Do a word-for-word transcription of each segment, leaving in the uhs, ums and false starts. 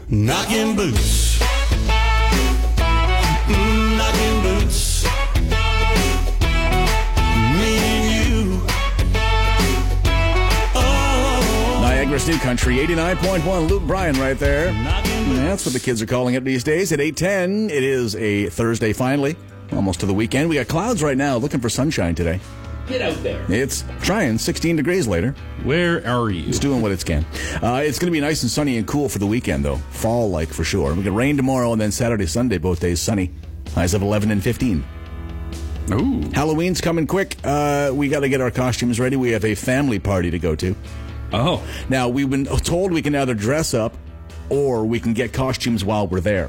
Knocking boots. Mm, knocking boots. Me and you. Oh. Niagara's New Country, eighty-nine point one. Luke Bryan right there. That's what the kids are calling it these days. At eight ten, it is a Thursday finally. Almost to the weekend. We got clouds right now, looking for sunshine today. Get out there. It's trying, sixteen degrees later. Where are you? It's doing what it can. Uh, it's going to be nice and sunny and cool for the weekend, though. Fall-like for sure. We get rain tomorrow, and then Saturday, Sunday, both days sunny. Highs of eleven and fifteen. Ooh. Halloween's coming quick. Uh, we got to get our costumes ready. We have a family party to go to. Oh. Now, we've been told we can either dress up or we can get costumes while we're there.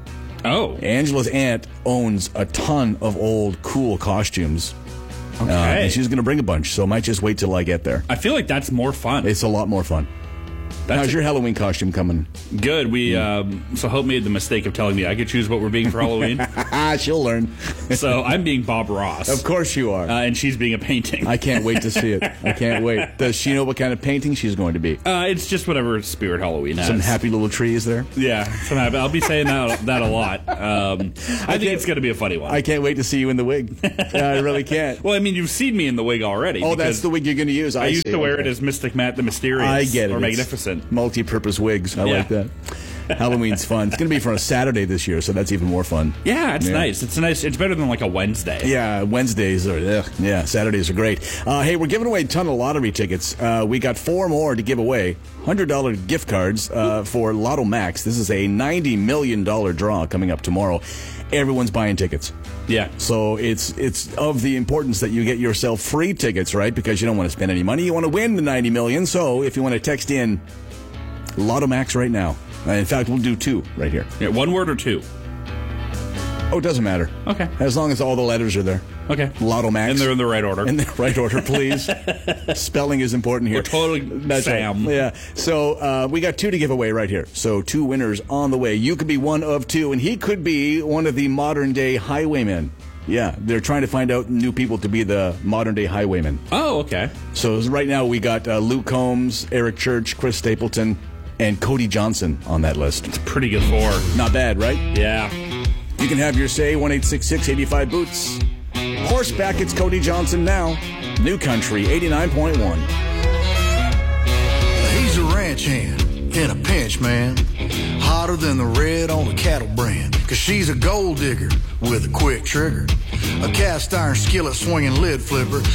Oh. Angela's aunt owns a ton of old, cool costumes. Okay. Uh, and she's going to bring a bunch, so I might just wait till I get there. I feel like that's more fun. It's a lot more fun. That's How's a- your Halloween costume coming? Good. We um, so Hope made the mistake of telling me I could choose what we're being for Halloween. She'll learn. So I'm being Bob Ross. Of course you are. Uh, and she's being a painting. I can't wait to see it. I can't wait. Does she know what kind of painting she's going to be? Uh, it's just whatever Spirit Halloween has. Some happy little trees there? Yeah, some happy. I'll be saying that, that a lot. Um, I think it's going to be a funny one. I can't wait to see you in the wig. I really can't. Well, I mean, you've seen me in the wig already. Oh, that's because the wig you're going to use. I, I used see. to wear Okay. it as Mystic Matt the Mysterious. I get it. Or It's Magnificent. multi-purpose wigs. I Yeah. like that. Halloween's fun. It's going to be for a Saturday this year, so that's even more fun. Yeah, it's Yeah. nice. It's nice. It's better than like a Wednesday. Yeah, Wednesdays are, ugh, yeah, Saturdays are great. Uh, hey, we're giving away a ton of lottery tickets. Uh, we got four more to give away. one hundred dollars gift cards uh, for Lotto Max. This is a ninety million dollars draw coming up tomorrow. Everyone's buying tickets. Yeah. So it's it's of the importance that you get yourself free tickets, right? Because you don't want to spend any money. You want to win the ninety million dollars. So if you want to text in Lotto Max right now. Uh, in fact, we'll do two right here. Yeah, one word or two? Oh, it doesn't matter. Okay. As long as all the letters are there. Okay. Lotto Max. And they're in the right order. In the right order, please. Spelling is important here. We're totally That's Sam. right. Yeah. So uh, we got two to give away right here. So two winners on the way. You could be one of two, and he could be one of the modern-day highwaymen. Yeah, they're trying to find out new people to be the modern-day highwaymen. Oh, okay. So right now we got uh, Luke Combs, Eric Church, Chris Stapleton, and Cody Johnson on that list. Pretty good four. Not bad, right? Yeah. You can have your say, one eight six six, eight five, boots. Horseback, it's Cody Johnson now. New Country, eighty-nine point one. He's a ranch hand in a pinch, man. Hotter than the red on the cattle brand. Cause she's a gold digger with a quick trigger. A cast iron skillet swinging lid flipper.